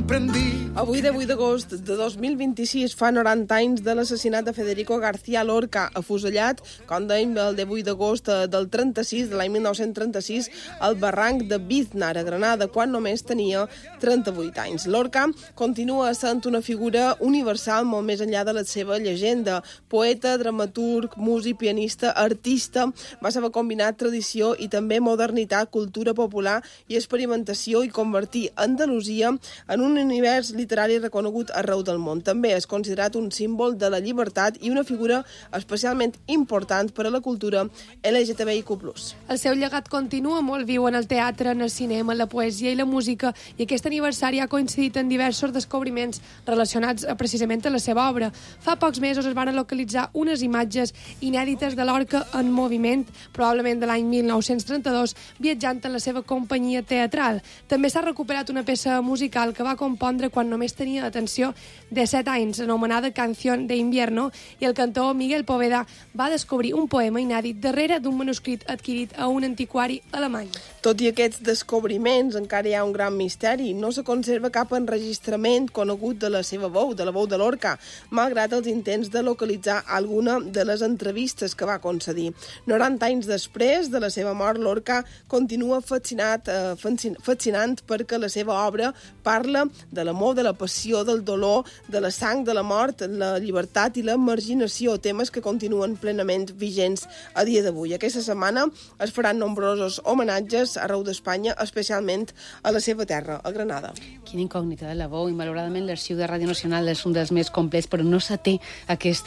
aprendí. Avui, 18 d'agost de 2026, fa 90 anys de l'assassinat de Federico García Lorca, afusellat, com dèiem, el 18 d'agost del 36, de l'any 1936, al barranc de Biznar, a Granada, quan només tenia 38 anys. Lorca continua sent una figura universal molt més enllà de la seva llegenda. Poeta, dramaturg, músic, pianista, artista, va saber combinar tradició i també modernitat, cultura popular i experimentació i convertir Andalusia en un univers literari reconegut arreu del món. També és considerat un símbol de la llibertat i una figura especialment important per a la cultura LGTBIQ+. El seu llegat continua molt viu en el teatre, en el cinema, la poesia i la música, i aquest aniversari ha coincidit en diversos descobriments relacionats precisament amb la seva obra. Fa pocs mesos es van localitzar unes imatges inèdites de Lorca en moviment, probablement de l'any 1932, viatjant en la seva companyia teatral. També s'ha recuperat una peça musical que va compondre quan només tenia, atenció, 17 anys, anomenada Canción de Invierno, i el cantor Miguel Poveda va descobrir un poema inèdit darrere d'un manuscrit adquirit a un antiquari alemany. Tot i aquests descobriments, encara hi ha un gran misteri. No se conserva cap enregistrament conegut de la seva veu, de la veu de Lorca, malgrat els intents de localitzar alguna de les entrevistes que va concedir. 90 anys després de la seva mort, Lorca continua fascinant perquè la seva obra parla de l'amor, de la passió, del dolor, de la sang, de la mort, la llibertat i la marginació, temes que continuen plenament vigents a dia d'avui. Aquesta setmana es faran nombrosos homenatges arreu d'Espanya, especialment a la seva terra, a Granada. Quina incògnita de la veu, i malauradament l'arxiu de Ràdio Nacional és un dels més complets, però no se té aquesta